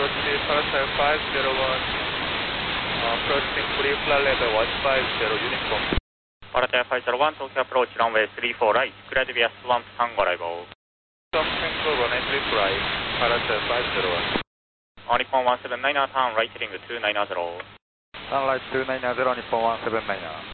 approach Paracel 501, approaching free flight level 150 uniform. Paracel 501, Tokyo approach runway 34 right, clear to via Swamp Tango arrival. Swamp Tango 183 flight, Paracel 501. Nippon 179er, turn right heading 290. Turn right 290, Nippon 179er.